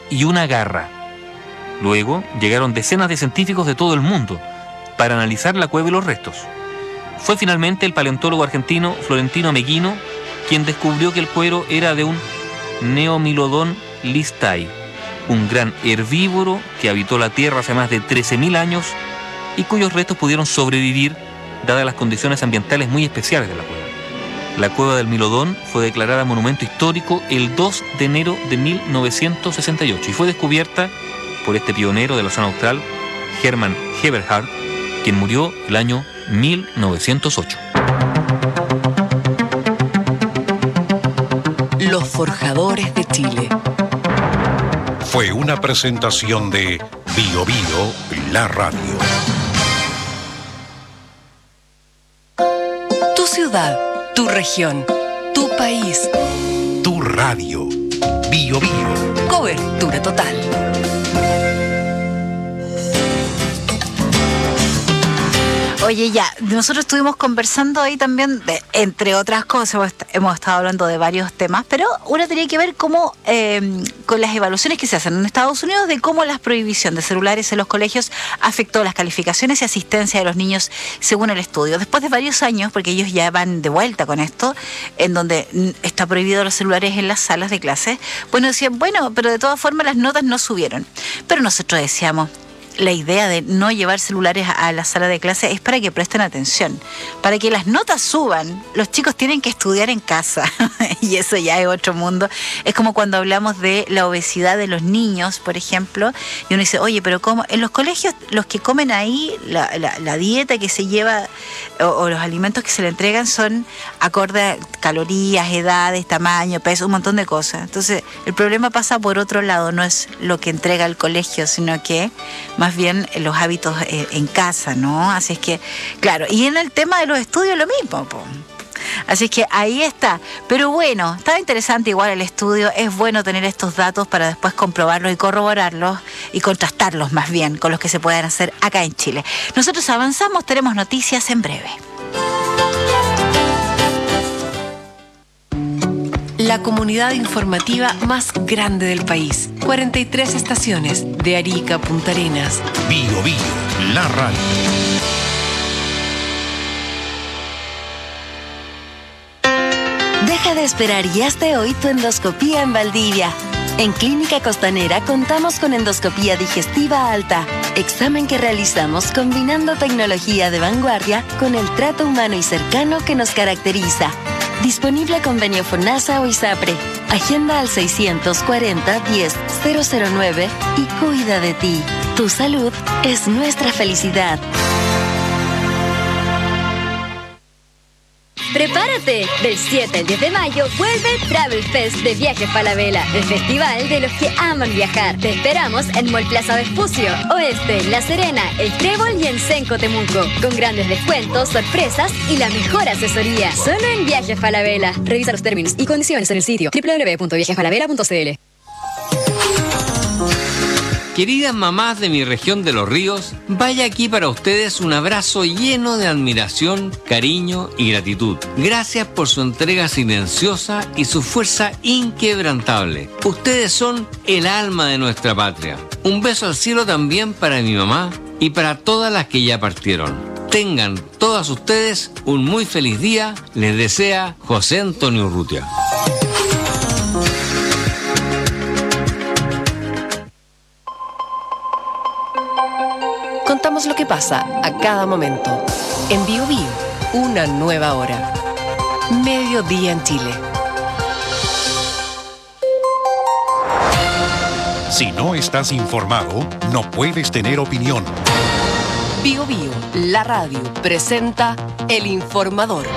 y una garra. Luego llegaron decenas de científicos de todo el mundo para analizar la cueva y los restos. Fue finalmente el paleontólogo argentino Florentino Meguino quien descubrió que el cuero era de un Neomilodon listae, un gran herbívoro que habitó la Tierra hace más de 13.000 años y cuyos restos pudieron sobrevivir dadas las condiciones ambientales muy especiales de la cueva. La cueva del Milodón fue declarada monumento histórico el 2 de enero de 1968 y fue descubierta por este pionero de la zona austral, Hermann Eberhard, quien murió el año 1908. Los Forjadores de Chile. Fue una presentación de Bio Bio, la radio. Tu ciudad, tu región, tu país. Tu radio. Bio Bio. Cobertura total. Oye, ya, nosotros estuvimos conversando ahí también, entre otras cosas, hemos estado hablando de varios temas, pero una tenía que ver cómo, con las evaluaciones que se hacen en Estados Unidos de cómo la prohibición de celulares en los colegios afectó las calificaciones y asistencia de los niños según el estudio. Después de varios años, porque ellos ya van de vuelta con esto, en donde está prohibido los celulares en las salas de clase, bueno, decían, bueno, pero de todas formas las notas no subieron. Pero nosotros decíamos, la idea de no llevar celulares a la sala de clase es para que presten atención. Para que las notas suban, los chicos tienen que estudiar en casa. Y eso ya es otro mundo. Es como cuando hablamos de la obesidad de los niños, por ejemplo, y uno dice, oye, pero ¿cómo? En los colegios, los que comen ahí, la dieta que se lleva o los alimentos que se le entregan son acorde a calorías, edades, tamaño, peso, un montón de cosas. Entonces, el problema pasa por otro lado, no es lo que entrega el colegio, sino que más bien los hábitos en casa, ¿no? Así es que, claro, y en el tema de los estudios lo mismo, po. Así es que ahí está. Pero bueno, estaba interesante igual el estudio. Es bueno tener estos datos para después comprobarlos y corroborarlos y contrastarlos más bien con los que se puedan hacer acá en Chile. Nosotros avanzamos, tenemos noticias en breve. La comunidad informativa más grande del país. 43 estaciones de Arica a Punta Arenas. Bio Bio, la radio. Deja de esperar y hazte hoy tu endoscopía en Valdivia. En Clínica Costanera contamos con endoscopía digestiva alta, examen que realizamos combinando tecnología de vanguardia con el trato humano y cercano que nos caracteriza. Disponible convenio FONASA o ISAPRE. Agenda al 640-10-009 y cuida de ti. Tu salud es nuestra felicidad. ¡Prepárate! Del 7 al 10 de mayo vuelve Travel Fest de Viajes Falabella, el festival de los que aman viajar. Te esperamos en Mall Plaza Vespucio, Oeste, La Serena, El Trébol y en Senco Temuco, con grandes descuentos, sorpresas y la mejor asesoría. Solo en Viajes Falabella. Revisa los términos y condiciones en el sitio www.viajesfalabella.cl. Queridas mamás de mi región de Los Ríos, vaya aquí para ustedes un abrazo lleno de admiración, cariño y gratitud. Gracias por su entrega silenciosa y su fuerza inquebrantable. Ustedes son el alma de nuestra patria. Un beso al cielo también para mi mamá y para todas las que ya partieron. Tengan todas ustedes un muy feliz día. Les desea José Antonio Urrutia. Contamos lo que pasa a cada momento. En Bio Bio, una nueva hora. Mediodía en Chile. Si no estás informado, no puedes tener opinión. Bio Bio, la radio, presenta El Informador.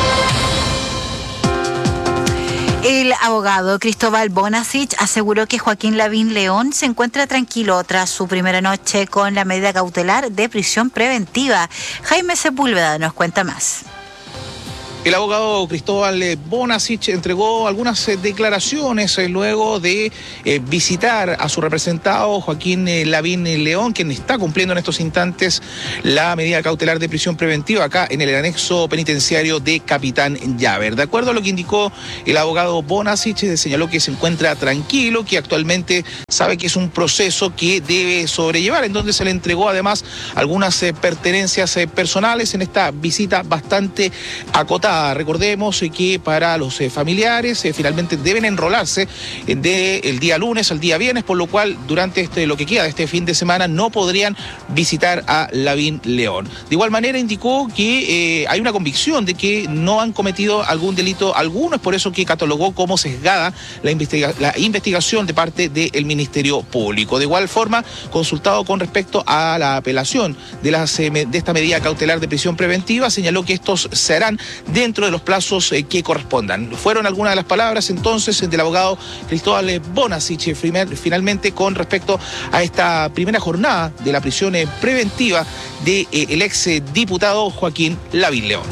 El abogado Cristóbal Bonasich aseguró que Joaquín Lavín León se encuentra tranquilo tras su primera noche con la medida cautelar de prisión preventiva. Jaime Sepúlveda nos cuenta más. El abogado Cristóbal Bonasich entregó algunas declaraciones luego de visitar a su representado Joaquín Lavín León, quien está cumpliendo en estos instantes la medida cautelar de prisión preventiva acá en el anexo penitenciario de Capitán Llaver. De acuerdo a lo que indicó el abogado Bonasich, señaló que se encuentra tranquilo, que actualmente sabe que es un proceso que debe sobrellevar, en donde se le entregó además algunas pertenencias personales en esta visita bastante acotada. Recordemos que para los familiares finalmente deben enrolarse del día lunes al día viernes, por lo cual durante lo que queda de este fin de semana no podrían visitar a Lavín León. De igual manera indicó que hay una convicción de que no han cometido algún delito alguno, es por eso que catalogó como sesgada la investigación de parte del Ministerio Público. De igual forma, consultado con respecto a la apelación de esta medida cautelar de prisión preventiva, señaló que estos serán dentro de los plazos que correspondan. Fueron algunas de las palabras entonces del abogado Cristóbal Bonasich finalmente con respecto a esta primera jornada de la prisión preventiva del ex diputado Joaquín Lavín León.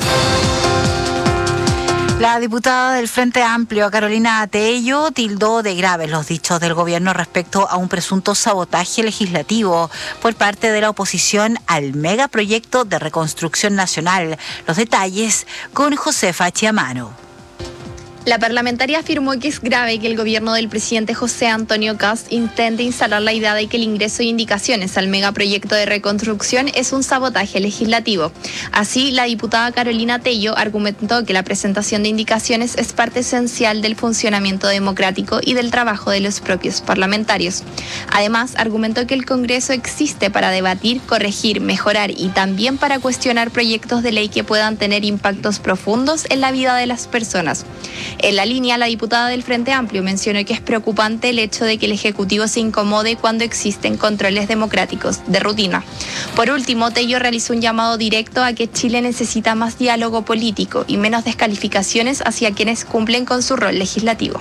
La diputada del Frente Amplio, Carolina Tello, tildó de graves los dichos del gobierno respecto a un presunto sabotaje legislativo por parte de la oposición al megaproyecto de reconstrucción nacional. Los detalles con Josefa Chiamano. La parlamentaria afirmó que es grave que el gobierno del presidente José Antonio Kast intente instalar la idea de que el ingreso de indicaciones al megaproyecto de reconstrucción es un sabotaje legislativo. Así, la diputada Carolina Tello argumentó que la presentación de indicaciones es parte esencial del funcionamiento democrático y del trabajo de los propios parlamentarios. Además, argumentó que el Congreso existe para debatir, corregir, mejorar y también para cuestionar proyectos de ley que puedan tener impactos profundos en la vida de las personas. En la línea, la diputada del Frente Amplio mencionó que es preocupante el hecho de que el Ejecutivo se incomode cuando existen controles democráticos de rutina. Por último, Tello realizó un llamado directo a que Chile necesita más diálogo político y menos descalificaciones hacia quienes cumplen con su rol legislativo.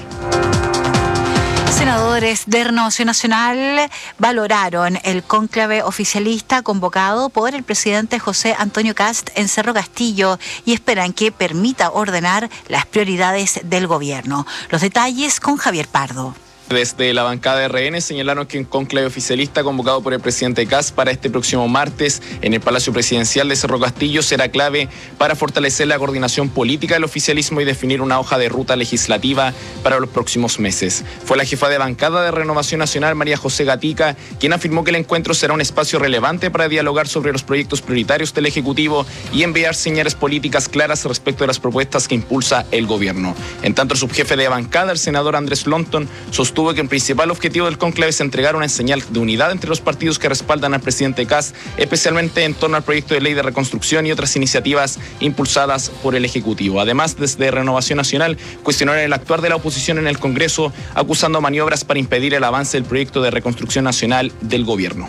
Senadores de Renovación Nacional valoraron el cónclave oficialista convocado por el presidente José Antonio Kast en Cerro Castillo y esperan que permita ordenar las prioridades del gobierno. Los detalles con Javier Pardo. Desde la bancada de RN señalaron que un cónclave oficialista convocado por el presidente Kast para este próximo martes en el Palacio Presidencial de Cerro Castillo será clave para fortalecer la coordinación política del oficialismo y definir una hoja de ruta legislativa para los próximos meses. Fue la jefa de bancada de Renovación Nacional, María José Gatica, quien afirmó que el encuentro será un espacio relevante para dialogar sobre los proyectos prioritarios del Ejecutivo y enviar señales políticas claras respecto de las propuestas que impulsa el gobierno. En tanto, el subjefe de bancada, el senador Andrés Lonton, sostuvo que el principal objetivo del cónclave es entregar una señal de unidad entre los partidos que respaldan al presidente Kast, especialmente en torno al proyecto de ley de reconstrucción y otras iniciativas impulsadas por el Ejecutivo. Además, desde Renovación Nacional cuestionaron el actuar de la oposición en el Congreso, acusando maniobras para impedir el avance del proyecto de reconstrucción nacional del gobierno.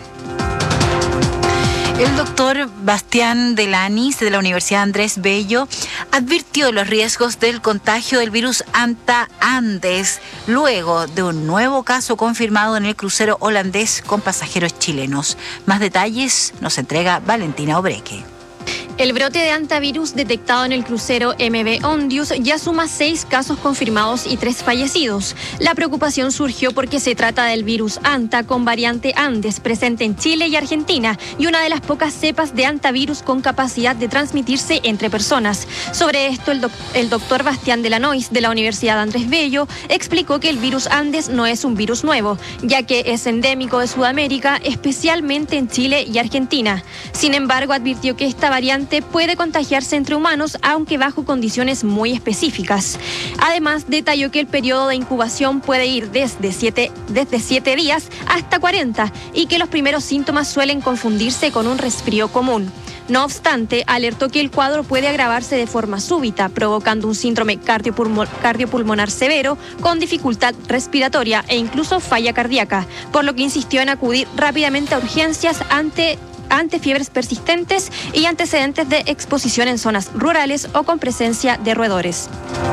El doctor Bastián Delanis de la Universidad Andrés Bello advirtió los riesgos del contagio del virus Anta Andes luego de un nuevo caso confirmado en el crucero holandés con pasajeros chilenos. Más detalles nos entrega Valentina Obreque. El brote de antivirus detectado en el crucero MV Ondius ya suma 6 casos confirmados y 3 fallecidos. La preocupación surgió porque se trata del virus Anta con variante Andes presente en Chile y Argentina y una de las pocas cepas de antivirus con capacidad de transmitirse entre personas. Sobre esto, el doctor Bastián Delanois de la Universidad Andrés Bello explicó que el virus Andes no es un virus nuevo, ya que es endémico de Sudamérica, especialmente en Chile y Argentina. Sin embargo, advirtió que esta variante puede contagiarse entre humanos, aunque bajo condiciones muy específicas. Además, detalló que el periodo de incubación puede ir desde 7 días hasta 40 y que los primeros síntomas suelen confundirse con un resfrío común. No obstante, alertó que el cuadro puede agravarse de forma súbita, provocando un síndrome cardiopulmonar severo con dificultad respiratoria e incluso falla cardíaca, por lo que insistió en acudir rápidamente a urgencias ante fiebres persistentes y antecedentes de exposición en zonas rurales o con presencia de roedores.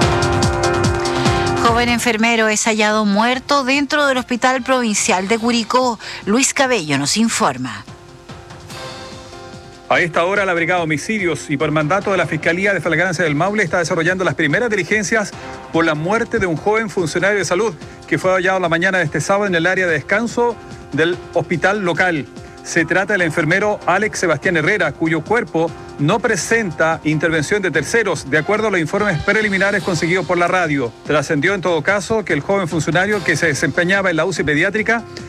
Joven enfermero es hallado muerto dentro del Hospital Provincial de Curicó. Luis Cabello nos informa. A esta hora, la Brigada de Homicidios y por mandato de la Fiscalía de Flagrancia del Maule está desarrollando las primeras diligencias por la muerte de un joven funcionario de salud que fue hallado la mañana de este sábado en el área de descanso del hospital local. Se trata del enfermero Alex Sebastián Herrera, cuyo cuerpo no presenta intervención de terceros, de acuerdo a los informes preliminares conseguidos por la radio. Trascendió en todo caso que el joven funcionario que se desempeñaba en la UCI pediátrica